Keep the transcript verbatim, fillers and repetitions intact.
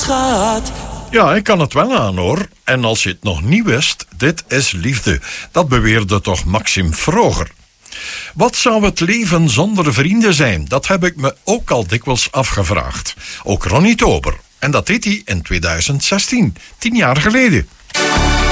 schat. Ja, ik kan het wel aan, hoor. En als je het nog niet wist, dit is liefde. Dat beweerde toch Maxim Vroger. Wat zou het leven zonder vrienden zijn? Dat heb ik me ook al dikwijls afgevraagd. Ook Ronnie Tober. En dat deed hij in tweeduizend zestien, tien jaar geleden.